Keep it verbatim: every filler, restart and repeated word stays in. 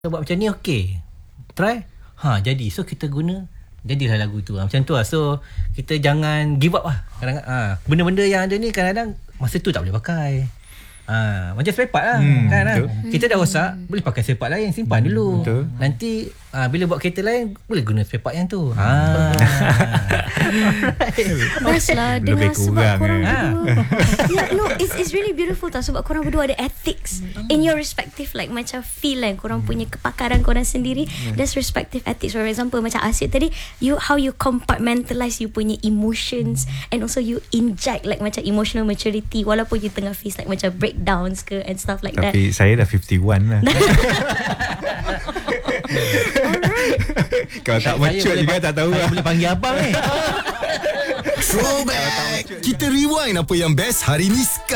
buat macam ni okey. Try. Ha, jadi. So kita guna, jadilah lagu tu. Ha, macam tu lah. So kita jangan give up lah. Kadang-kadang ha, benda-benda yang ada ni kadang-kadang masa tu tak boleh pakai. Ha, macam spare part lah. Hmm, kan, ha? Kita dah rosak, boleh pakai spare part lain, simpan dulu. Betul. Nanti ha, bila buat kereta lain, boleh guna spare part yang tu. Ha. Best lah dengan sebab korang ha. berdua. Yeah, no, it's it's really beautiful tau. Sebab korang berdua ada ethics in your respective, like macam feel lah. Korang punya kepakaran korang sendiri. There's respective ethics. For example, macam Asyik tadi, you how you compartmentalize you punya emotions, and also you inject like macam emotional maturity walaupun you tengah face like macam breakdowns ke and stuff like that. Tapi saya dah fifty-one lah. Kalau tak mature juga tak tahu lah. Boleh panggil abang ni. Throwback. Kita rewind apa yang best hari ni.